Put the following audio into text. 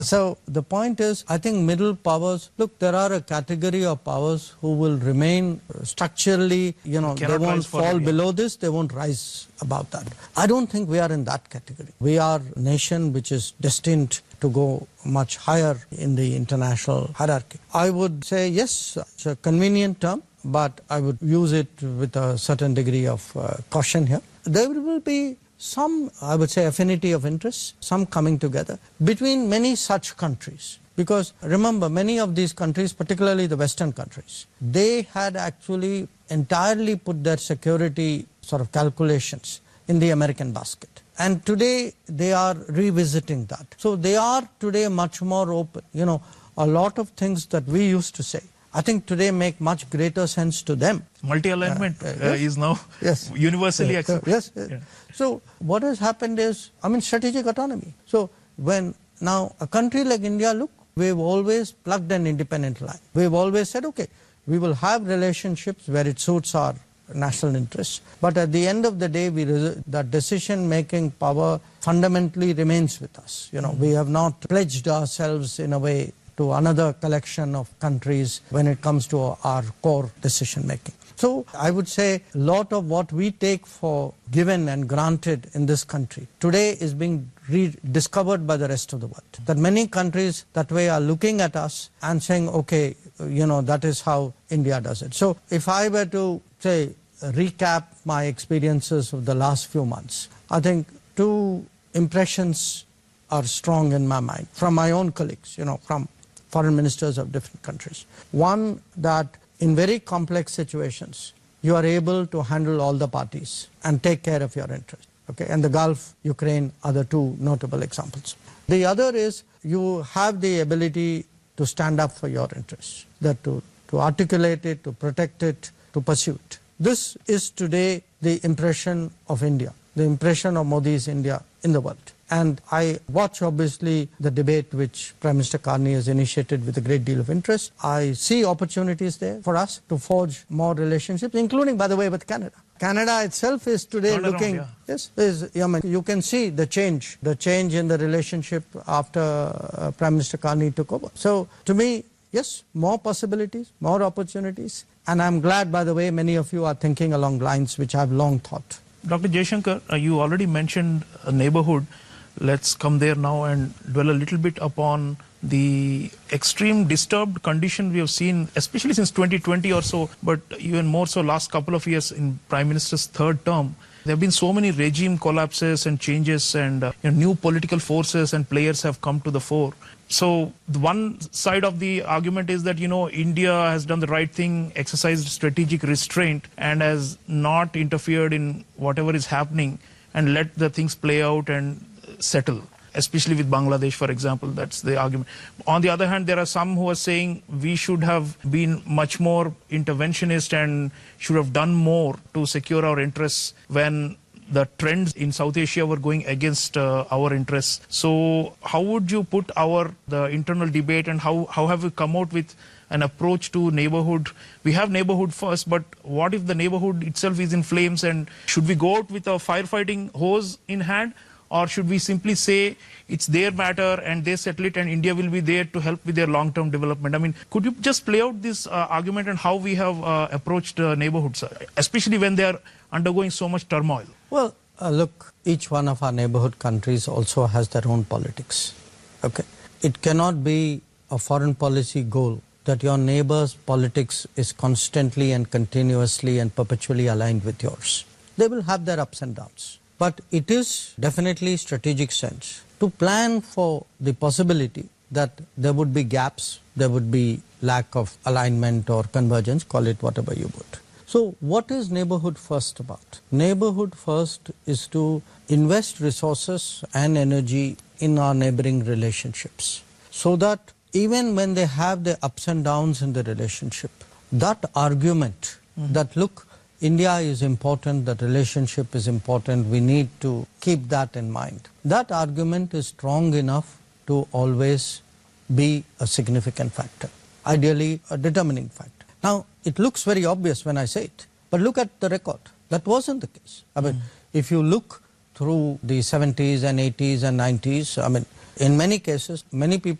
So the point is, I think middle powers, look, there are a category of powers who will remain structurally, they won't fall below this, they won't rise above that. I don't think we are in that category. We are a nation which is destined to go much higher in the international hierarchy. I would say, yes, it's a convenient term, but I would use it with a certain degree of caution here. There will be some, I would say, affinity of interests, some coming together between many such countries. Because remember, many of these countries, particularly the Western countries, they had actually entirely put their security sort of calculations in the American basket. And today they are revisiting that. So they are today much more open. A lot of things that we used to say, I think today make much greater sense to them. Multi-alignment is now universally accepted. Yes. Yeah. So what has happened is, strategic autonomy. So when now a country like India, look, we've always plugged an independent line. We've always said, okay, we will have relationships where it suits our national interests. But at the end of the day, that decision-making power fundamentally remains with us. We have not pledged ourselves in a way to another collection of countries when it comes to our core decision-making. So I would say a lot of what we take for given and granted in this country today is being rediscovered by the rest of the world. That many countries that way are looking at us and saying, okay, that is how India does it. So if I were to say, recap my experiences of the last few months, I think two impressions are strong in my mind from my own colleagues, from foreign ministers of different countries. One, that in very complex situations, you are able to handle all the parties and take care of your interests. Okay? And the Gulf, Ukraine are the two notable examples. The other is you have the ability to stand up for your interests, that to articulate it, to protect it, to pursue it. This is today the impression of India, the impression of Modi's India in the world. And I watch, obviously, the debate which Prime Minister Carney has initiated with a great deal of interest. I see opportunities there for us to forge more relationships, including, by the way, with Canada. Canada itself is today looking, you can see the change in the relationship after Prime Minister Carney took over. So, to me, yes, more possibilities, more opportunities. And I'm glad, by the way, many of you are thinking along lines which I've long thought. Dr. Jaishankar, you already mentioned a neighborhood. Let's come there now and dwell a little bit upon the extreme disturbed condition we have seen, especially since 2020 or so, but even more so last couple of years in Prime Minister's third term. There have been so many regime collapses and changes, and new political forces and players have come to the fore. So the one side of the argument is that, India has done the right thing, exercised strategic restraint, and has not interfered in whatever is happening and let the things play out and settle, especially with Bangladesh, for example. That's the argument. On the other hand, there are some who are saying we should have been much more interventionist and should have done more to secure our interests when the trends in South Asia were going against our interests. So how would you put the internal debate, and how have we come out with an approach to neighborhood? We have neighborhood first, but what if the neighborhood itself is in flames, and should we go out with a firefighting hose in hand? Or should we simply say it's their matter and they settle it and India will be there to help with their long-term development? I mean, could you just play out this argument and how we have approached neighborhoods, especially when they are undergoing so much turmoil? Well, look, each one of our neighborhood countries also has their own politics. Okay, it cannot be a foreign policy goal that your neighbor's politics is constantly and continuously and perpetually aligned with yours. They will have their ups and downs. But it is definitely strategic sense to plan for the possibility that there would be gaps, there would be lack of alignment or convergence, call it whatever you would. So what is neighborhood first about? Neighborhood first is to invest resources and energy in our neighboring relationships, so that even when they have the ups and downs in the relationship, that argument that, look, India is important, that relationship is important, we need to keep that in mind. That argument is strong enough to always be a significant factor, ideally a determining factor. Now, it looks very obvious when I say it, but look at the record. That wasn't the case. I mean, if you look through the 70s and 80s and 90s. I mean, in many cases, many people